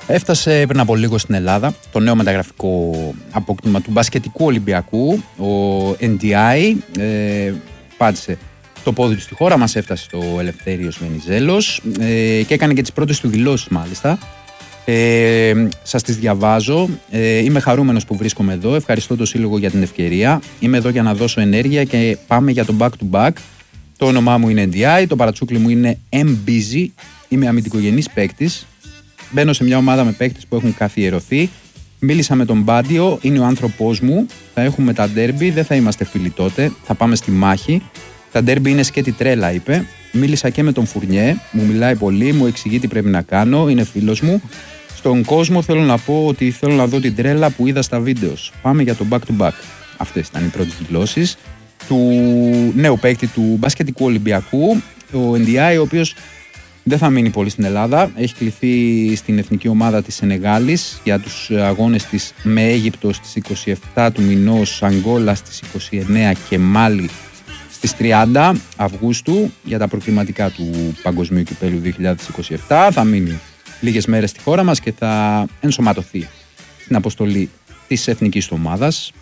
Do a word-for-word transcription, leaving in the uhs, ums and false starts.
Έφτασε πριν από λίγο στην Ελλάδα το νέο μεταγραφικό απόκτημα του μπασκετικού Ολυμπιακού. Ο εν ντι άι ε, πάτησε το πόδι του στη χώρα μας, έφτασε στο Ελευθέριος Βενιζέλος ε, και έκανε και τις πρώτες του δηλώσεις μάλιστα. Ε, σας τις διαβάζω. ε, Είμαι χαρούμενος που βρίσκομαι εδώ. Ευχαριστώ το Σύλλογο για την ευκαιρία. Είμαι εδώ για να δώσω ενέργεια και πάμε για το back to back. Το όνομά μου είναι εν ντι άι, το παρατσούκλι μου είναι M-Busy. Είμαι αμυντικογενής παίκτης. Μπαίνω σε μια ομάδα με παίκτες που έχουν καθιερωθεί. Μίλησα με τον Μπάντιο, είναι ο άνθρωπός μου. Θα έχουμε τα ντέρμπι, δεν θα είμαστε φίλοι τότε. Θα πάμε στη μάχη. Τα ντέρμπι είναι σκέτη τρέλα, είπε. Μίλησα και με τον Φουρνιέ, μου μιλάει πολύ, μου εξηγεί τι πρέπει να κάνω, είναι φίλος μου. Στον κόσμο θέλω να πω ότι θέλω να δω την τρέλα που είδα στα βίντεο. Πάμε για το back to back. Αυτές ήταν οι πρώτες δηλώσεις του νέου παίκτη του μπασκετικού Ολυμπιακού, ο εν ντι άι, ο οποίος δεν θα μείνει πολύ στην Ελλάδα. Έχει κληθεί στην εθνική ομάδα της Σενεγάλης για τους αγώνες της με Αίγυπτο στις είκοσι επτά του μηνός, Αγγόλα στις είκοσι εννέα και Μάλι στις τριάντα Αυγούστου για τα προκριματικά του Παγκοσμίου Κυπέλλου δύο χιλιάδες είκοσι επτά. Θα μείνει λίγες μέρες στη χώρα μας και θα ενσωματωθεί στην αποστολή της εθνικής του ομάδας.